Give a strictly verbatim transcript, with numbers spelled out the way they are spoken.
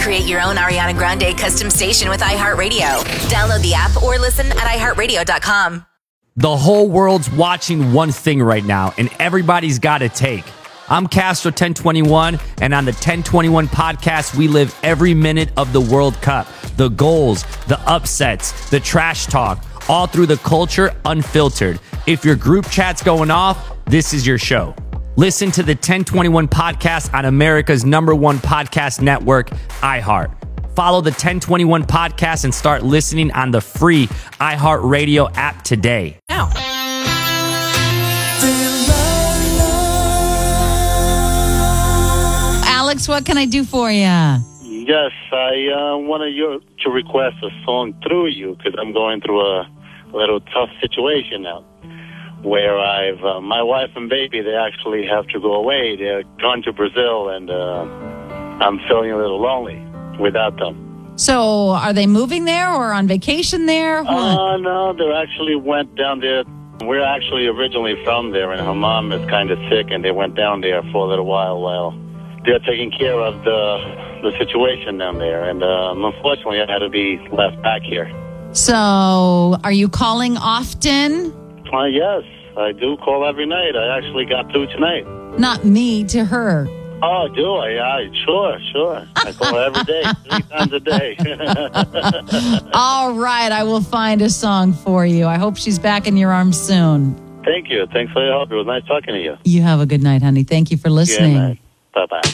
Create your own Ariana Grande custom station with iHeartRadio. Download the app or listen at i heart radio dot com. The whole world's watching one thing right now, and everybody's got a take. I'm Castro ten twenty-one, and on the ten twenty-one podcast, we live every minute of the World Cup. The goals, the upsets, the trash talk, all through the culture, unfiltered. If your group chat's going off, this is your show. Listen to the ten twenty-one podcast on America's number one podcast network, iHeart. Follow the ten twenty-one podcast and start listening on the free iHeartRadio app today. Now. Alex, what can I do for you? Yes, I uh, wanted you to request a song through you because I'm going through a little tough situation now where I've, uh, my wife and baby, they actually have to go away. They're gone to Brazil, and uh, I'm feeling a little lonely without them. So are they moving there or on vacation there? What? Uh, no, they actually went down there. We're actually originally from there, and her mom is kind of sick, and they went down there for a little while while they're taking care of the the situation down there. And um, unfortunately, I had to be left back here. So are you calling often? Uh, yes, I do call every night. I actually got through tonight. Not me, to her. Oh, do I? Yeah, sure, sure. I call her every day, three times a day. All right, I will find a song for you. I hope she's back in your arms soon. Thank you. Thanks for your help. It was nice talking to you. You have a good night, honey. Thank you for listening. Yeah, bye-bye.